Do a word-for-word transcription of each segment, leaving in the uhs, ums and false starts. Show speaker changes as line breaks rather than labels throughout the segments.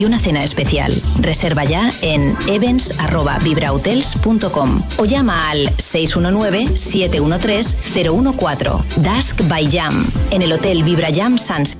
y una cena especial. Reserva ya en events arroba vibrahotels punto com o llama al seis uno nueve, siete uno tres, cero uno cuatro. Dusk by Jam, en el Hotel Vibra Jam Sans.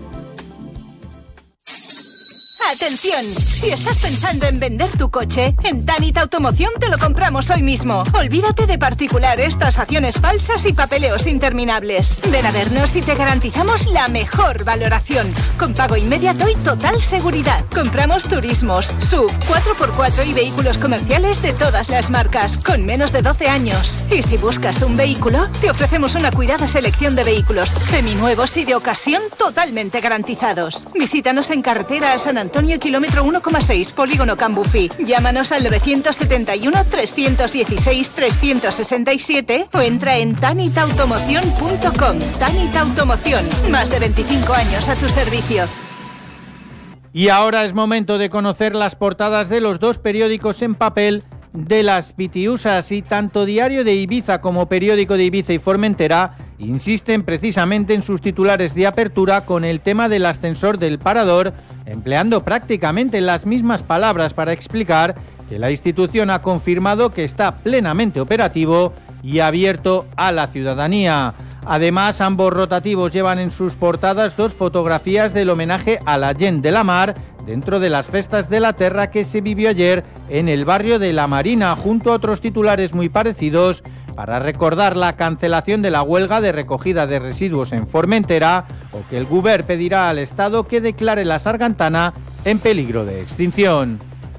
¡Atención! Si estás pensando en vender tu coche, en Tanit Automoción te lo compramos hoy mismo. Olvídate de particulares, tasaciones falsas y papeleos interminables. Ven a vernos y te garantizamos la mejor valoración. Con pago inmediato y total seguridad. Compramos turismos, S U V, cuatro por cuatro y vehículos comerciales de todas las marcas, con menos de doce años. Y si buscas un vehículo, te ofrecemos una cuidada selección de vehículos seminuevos y de ocasión totalmente garantizados. Visítanos en carretera a San Antonio, kilómetro uno coma seis, Polígono Cambufi. Llámanos al nueve siete uno, tres uno seis, tres seis siete o entra en tanit automoción punto com. Tanit Automoción, más de veinticinco años a tu servicio.
Y ahora es momento de conocer las portadas de los dos periódicos en papel de las Pitiusas, y tanto Diario de Ibiza como Periódico de Ibiza y Formentera insisten precisamente en sus titulares de apertura con el tema del ascensor del Parador, empleando prácticamente las mismas palabras para explicar que la institución ha confirmado que está plenamente operativo y abierto a la ciudadanía. Además, ambos rotativos llevan en sus portadas dos fotografías del homenaje a la gent de la mar dentro de las festas de la terra que se vivió ayer en el barrio de La Marina, junto a otros titulares muy parecidos para recordar la cancelación de la huelga de recogida de residuos en Formentera, o que el Govern pedirá al Estado que declare la sargantana en peligro de extinción.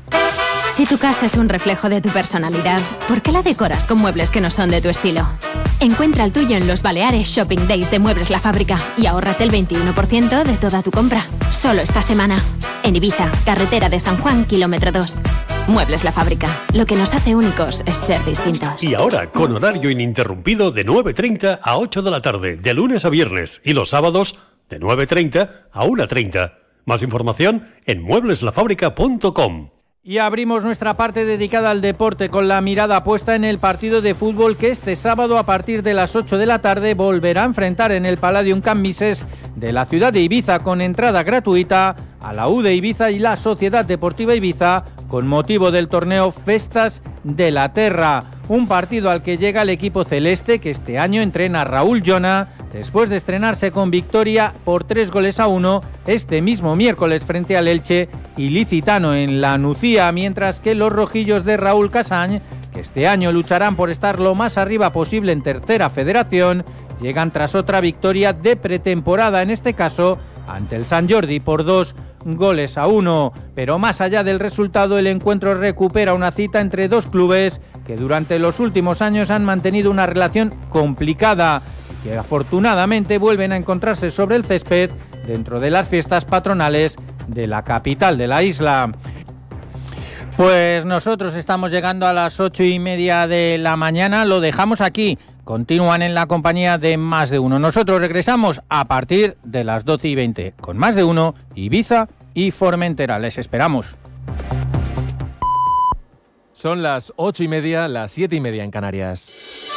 Si tu casa es un reflejo de tu personalidad, ¿por qué la decoras con muebles que no son de tu estilo? Encuentra el tuyo en los Baleares Shopping Days de Muebles La Fábrica y ahórrate el veintiuno por ciento de toda tu compra. Solo esta semana. En Ibiza, carretera de San Juan, kilómetro dos. Muebles La Fábrica. Lo que nos hace únicos es ser distintos.
Y ahora, con horario ininterrumpido de nueve treinta a ocho de la tarde, de lunes a viernes, y los sábados de nueve treinta a una treinta. Más información en muebles la fábrica punto com.
Y abrimos nuestra parte dedicada al deporte con la mirada puesta en el partido de fútbol que este sábado a partir de las ocho de la tarde volverá a enfrentar en el Palladium Cambises de la ciudad de Ibiza, con entrada gratuita a la U de Ibiza y la Sociedad Deportiva Ibiza con motivo del torneo Festas de la Terra. Un partido al que llega el equipo celeste, que este año entrena Raúl Llona, después de estrenarse con victoria por tres goles a uno este mismo miércoles frente al Elche Ilicitano en la Nucía, mientras que los rojillos de Raúl Casañ, que este año lucharán por estar lo más arriba posible en tercera federación, llegan tras otra victoria de pretemporada, en este caso ante el Sant Jordi por dos goles a uno. Pero más allá del resultado, el encuentro recupera una cita entre dos clubes que durante los últimos años han mantenido una relación complicada y que afortunadamente vuelven a encontrarse sobre el césped dentro de las fiestas patronales de la capital de la isla. Pues nosotros estamos llegando a las ocho y media de la mañana, lo dejamos aquí. Continúan en la compañía de Más de Uno. Nosotros regresamos a partir de las doce y veinte con Más de Uno, Ibiza y Formentera. Les esperamos.
Son las ocho y media, las siete y media en Canarias.